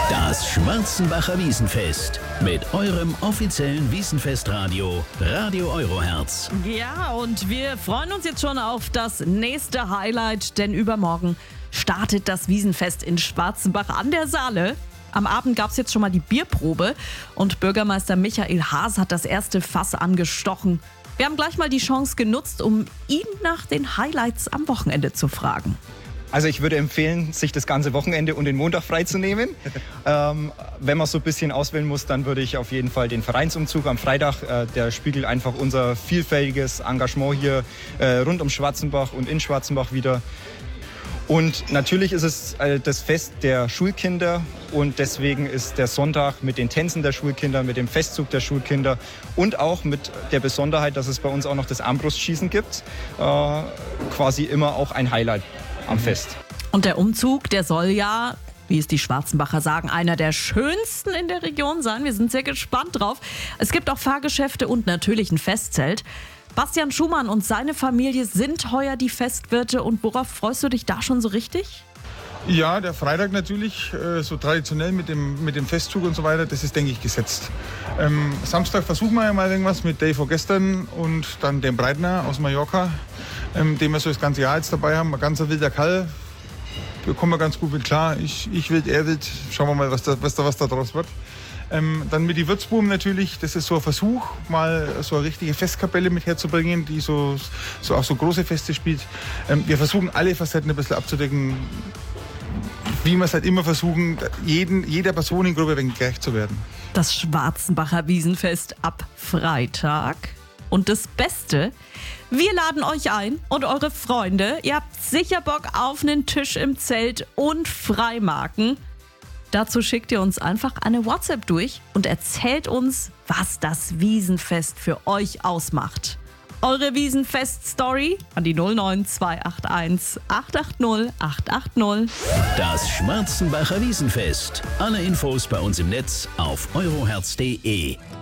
Das Schwarzenbacher Wiesenfest mit eurem offiziellen Wiesenfestradio, Radio Eurohertz. Ja, und wir freuen uns jetzt schon auf das nächste Highlight, denn übermorgen startet das Wiesenfest in Schwarzenbach an der Saale. Am Abend gab es jetzt schon mal die Bierprobe und Bürgermeister Michael Haas hat das erste Fass angestochen. Wir haben gleich mal die Chance genutzt, um ihn nach den Highlights am Wochenende zu fragen. Also ich würde empfehlen, sich das ganze Wochenende und den Montag freizunehmen. Wenn man so ein bisschen auswählen muss, dann würde ich auf jeden Fall den Vereinsumzug am Freitag, der spiegelt einfach unser vielfältiges Engagement hier rund um Schwarzenbach und in Schwarzenbach wieder. Und natürlich ist es das Fest der Schulkinder und deswegen ist der Sonntag mit den Tänzen der Schulkinder, mit dem Festzug der Schulkinder und auch mit der Besonderheit, dass es bei uns auch noch das Armbrustschießen gibt, quasi immer auch ein Highlight am Fest. Und der Umzug, der soll ja, wie es die Schwarzenbacher sagen, einer der schönsten in der Region sein. Wir sind sehr gespannt drauf. Es gibt auch Fahrgeschäfte und natürlich ein Festzelt. Bastian Schumann und seine Familie sind heuer die Festwirte. Und worauf freust du dich da schon so richtig? Ja, der Freitag natürlich, so traditionell mit dem Festzug und so weiter, das ist, denke ich, gesetzt. Samstag versuchen wir ja mal irgendwas mit Dave gestern und dann dem Breitner aus Mallorca, den wir so das ganze Jahr jetzt dabei haben. Ein ganz wilder Kerl, da kommen wir ganz gut mit klar. Ich wild, er wild, schauen wir mal, was da draus wird. Dann mit die Würzbuben natürlich, das ist so ein Versuch, mal so eine richtige Festkapelle mit herzubringen, die so auch so große Feste spielt. Wir versuchen alle Facetten ein bisschen abzudecken, wie wir es halt immer versuchen, jeder Personengruppe ein wenig gerecht zu werden. Das Schwarzenbacher Wiesenfest ab Freitag. Und das Beste, wir laden euch ein und eure Freunde. Ihr habt sicher Bock auf einen Tisch im Zelt und Freimarken. Dazu schickt ihr uns einfach eine WhatsApp durch und erzählt uns, was das Wiesenfest für euch ausmacht. Eure Wiesenfest-Story an die 09281 880 880. Das Schwarzenbacher Wiesenfest. Alle Infos bei uns im Netz auf euroherz.de.